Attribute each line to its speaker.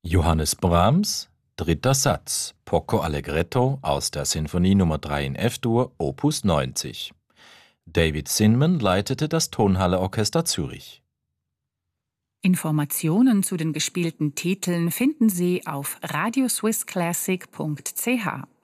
Speaker 1: Johannes Brahms, dritter Satz, Poco Allegretto aus der Sinfonie Nummer 3 in F-Dur, Opus 90. David Zinman leitete das Tonhalle-Orchester Zürich.
Speaker 2: Informationen zu den gespielten Titeln finden Sie auf radioswissclassic.ch.